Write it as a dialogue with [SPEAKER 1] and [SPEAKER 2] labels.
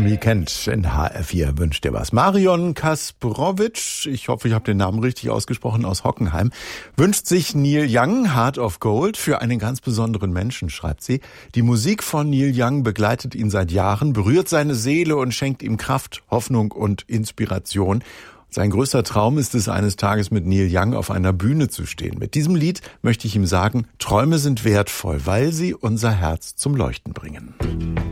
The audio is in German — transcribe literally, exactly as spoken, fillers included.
[SPEAKER 1] Some Weekend in H R vier wünscht dir was. Marion Kasprowitsch, ich hoffe, ich habe den Namen richtig ausgesprochen, aus Hockenheim, wünscht sich Neil Young, Heart of Gold, für einen ganz besonderen Menschen, schreibt sie. Die Musik von Neil Young begleitet ihn seit Jahren, berührt seine Seele und schenkt ihm Kraft, Hoffnung und Inspiration. Sein größter Traum ist es, eines Tages mit Neil Young auf einer Bühne zu stehen. Mit diesem Lied möchte ich ihm sagen, Träume sind wertvoll, weil sie unser Herz zum Leuchten bringen.